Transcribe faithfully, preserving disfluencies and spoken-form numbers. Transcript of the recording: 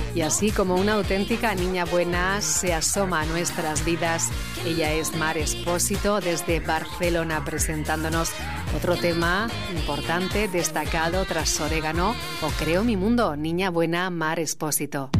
Y así como una auténtica niña buena se asoma a nuestras vidas, ella es Mar Expósito desde Barcelona presentándonos otro tema importante, destacado tras Orégano o Creo mi mundo. Niña buena, Mar Expósito.